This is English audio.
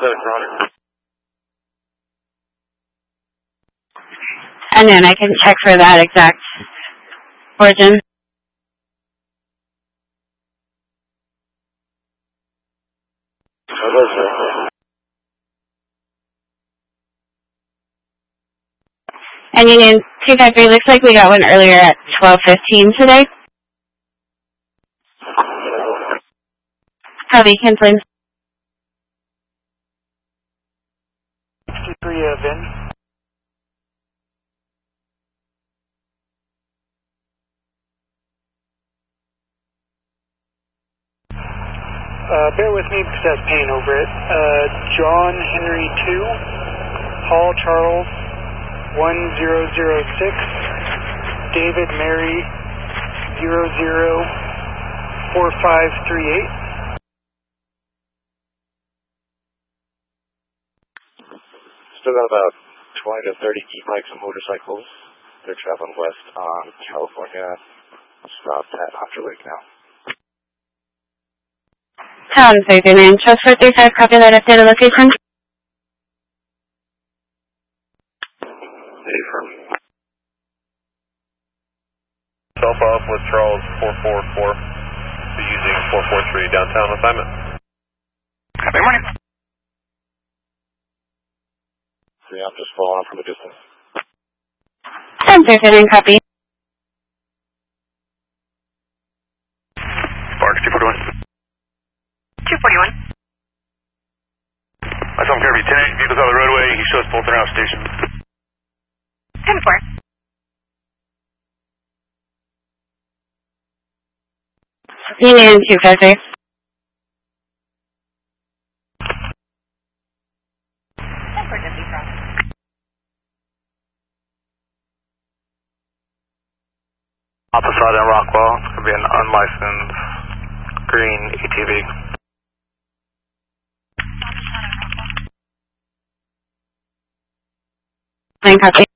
And then I can check for that exact origin. And Union 253, looks like we got one earlier at 12:15 today. Copy, canceling. 63 Vin. Bear with me because that's pain over it. John Henry 2, Paul Charles 1006, David Mary 004538. Still got about 20 to 30 e-bikes and motorcycles. They're traveling west on California. Stopped at Hunter Lake now. Town 39, Trust 435, copy that updated location. Affirm. Self off with Charles 444. Be using 443 downtown assignment. Copy, morning. See, I'm just following up from a distance. Town 39, copy. Sparks 241. 241. I saw him currently 10 vehicles on the roadway. He shows Bolton House Station. 10-4. Union 253. Opposite in Rockwell. It's going to be an unlicensed green ATV. Copy.